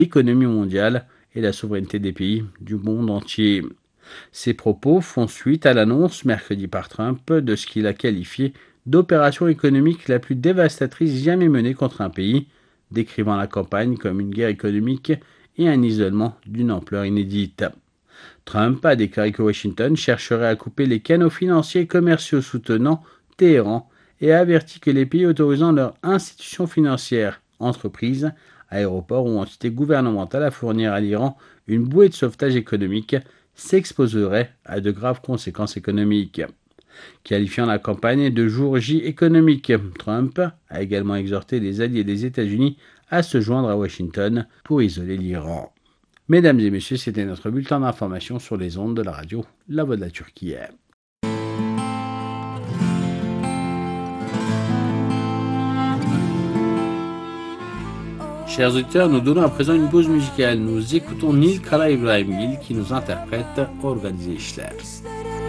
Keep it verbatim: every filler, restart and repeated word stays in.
l'économie mondiale et la souveraineté des pays du monde entier. Ces propos font suite à l'annonce mercredi par Trump de ce qu'il a qualifié d'opération économique la plus dévastatrice jamais menée contre un pays, décrivant la campagne comme une guerre économique et un isolement d'une ampleur inédite. Trump a déclaré que Washington chercherait à couper les canaux financiers et commerciaux soutenant Téhéran et a averti que les pays autorisant leurs institutions financières, entreprises, aéroports ou entités gouvernementales à fournir à l'Iran une bouée de sauvetage économique s'exposeraient à de graves conséquences économiques. Qualifiant la campagne de jour J économique, Trump a également exhorté les alliés des États-Unis à se joindre à Washington pour isoler l'Iran. Mesdames et messieurs, c'était notre bulletin d'information sur les ondes de la radio La Voix de la Turquie. Chers auditeurs, nous donnons à présent une pause musicale. Nous écoutons Nil Kara İbrahimgil qui nous interprète Organize İşler.